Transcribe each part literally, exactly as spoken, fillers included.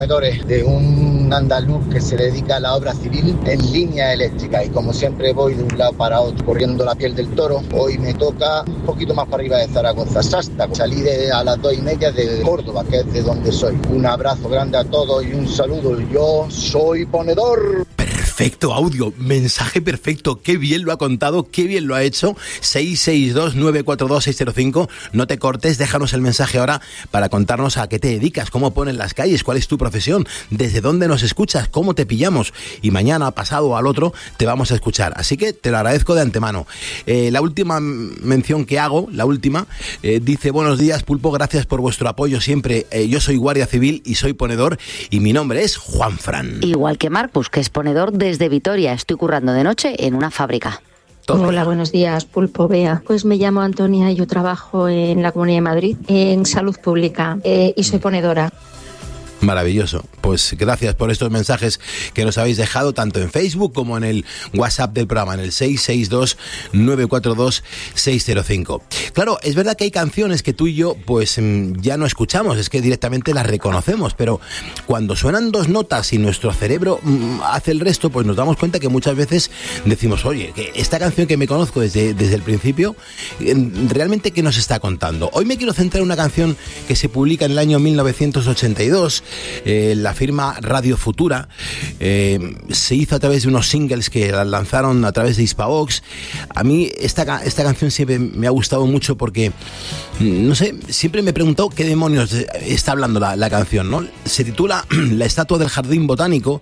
De un andaluz que se dedica a la obra civil en línea eléctrica, y como siempre voy de un lado para otro corriendo la piel del toro. Hoy me toca un poquito más para arriba de Zaragoza, Sasta. Salí de, a las dos y media de Córdoba, que es de donde soy. Un abrazo grande a todos y un saludo. Yo soy ponedor. Perfecto audio, mensaje perfecto, qué bien lo ha contado, qué bien lo ha hecho. Seis seis dos, nueve cuatro dos, seis cero cinco, no te cortes, déjanos el mensaje ahora para contarnos a qué te dedicas, cómo pones las calles, cuál es tu profesión, desde dónde nos escuchas, cómo te pillamos, y mañana, pasado o al otro, te vamos a escuchar, así que te lo agradezco de antemano. Eh, la última mención que hago, la última, eh, dice: buenos días, Pulpo, gracias por vuestro apoyo siempre, eh, yo soy guardia civil y soy ponedor, y mi nombre es Juanfran. Igual que Marcus, que es ponedor de desde Vitoria. Estoy currando de noche en una fábrica. Todo. Hola, buenos días, Pulpo, Bea. Pues me llamo Antonia y yo trabajo en la Comunidad de Madrid, en salud pública, eh, y soy ponedora. Maravilloso. Pues gracias por estos mensajes que nos habéis dejado tanto en Facebook como en el WhatsApp del programa, en el seis seis dos, nueve cuatro dos, seis cero cinco. Claro, es verdad que hay canciones que tú y yo pues ya no escuchamos, es que directamente las reconocemos, pero cuando suenan dos notas y nuestro cerebro mm, hace el resto, pues nos damos cuenta que muchas veces decimos: oye, que esta canción que me conozco desde, desde el principio, ¿realmente qué nos está contando? Hoy me quiero centrar en una canción que se publica en el año mil novecientos ochenta y dos. Eh, la firma Radio Futura eh, se hizo a través de unos singles que la lanzaron a través de Hispavox. A mí esta, esta canción siempre me ha gustado mucho porque, no sé, siempre me he preguntado qué demonios está hablando la, la canción, ¿no? Se titula La estatua del jardín botánico.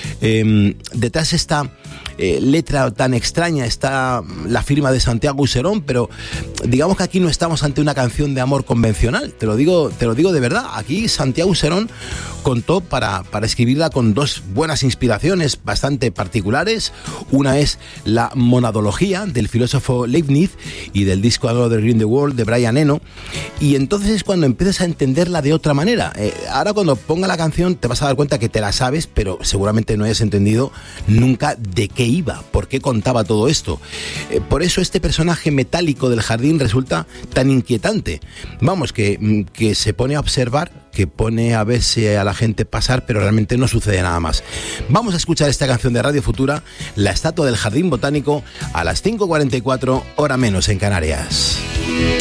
Eh, detrás está eh, letra tan extraña, está la firma de Santiago Userón, pero digamos que aquí no estamos ante una canción de amor convencional, te lo digo, te lo digo de verdad. Aquí Santiago Userón contó para, para escribirla con dos buenas inspiraciones bastante particulares. Una es la monadología del filósofo Leibniz y del disco Another in the World de Brian Eno, y entonces es cuando empiezas a entenderla de otra manera. Eh, ahora cuando ponga la canción te vas a dar cuenta que te la sabes, pero seguramente no hayas entendido nunca de qué iba, por qué contaba todo esto. Eh, por eso este personaje metálico del jardín resulta tan inquietante. Vamos, que, que se pone a observar, que pone a verse a la gente pasar, pero realmente no sucede nada más. Vamos a escuchar esta canción de Radio Futura, La estatua del jardín botánico, a las cinco cuarenta y cuatro, hora menos en Canarias.